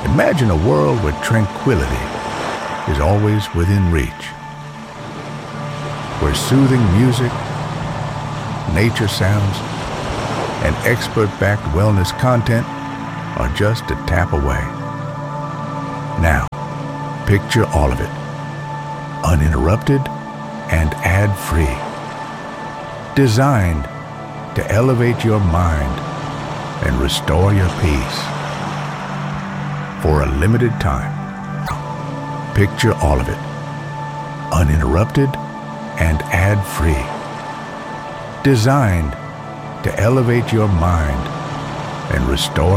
Imagine a world where tranquility is always within reach, where soothing music, nature sounds, and expert-backed wellness content are just a tap away. Now, picture all of it, uninterrupted and ad-free. Designed to elevate your mind and restore your peace. For a limited time, picture all of it, uninterrupted and ad-free. Designed to elevate your mind and restore